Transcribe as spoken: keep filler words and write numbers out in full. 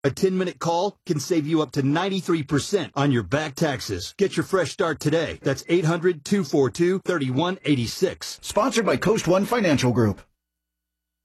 A ten-minute call can save you up to ninety-three percent on your back taxes. Get your fresh start today. That's eight hundred, two four two, three one eight six. Sponsored by Coast One Financial Group.